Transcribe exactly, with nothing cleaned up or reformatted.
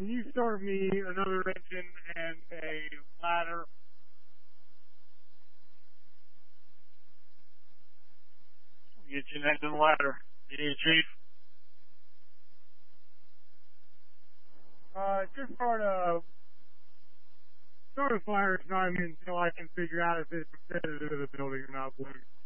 can you start me another engine and a ladder? Get you an engine ladder. Yeah, Chief. Uh, just start a start a fire assignment until I can figure out if it's competitive to the building or not, please.